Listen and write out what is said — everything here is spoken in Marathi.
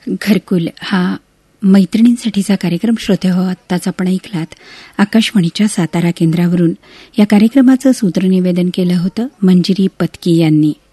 घरकुल हा मैत्रिणींसाठीचा कार्यक्रम श्रोते हो आत्ताच आपण ऐकलात आकाशवाणीच्या सातारा केंद्रावरून. या कार्यक्रमाचं सूत्रनिवेदन केलं होतं मंजिरी पत्की यांनी.